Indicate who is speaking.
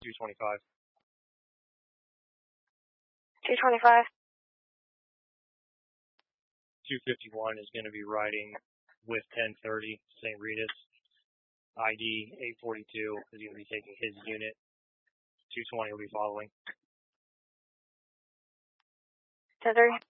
Speaker 1: 225.
Speaker 2: 225.
Speaker 1: 251 is going to be riding with 1030 St. Rita's. ID 842 is going to be taking his unit. 220 will be following.
Speaker 2: 1030.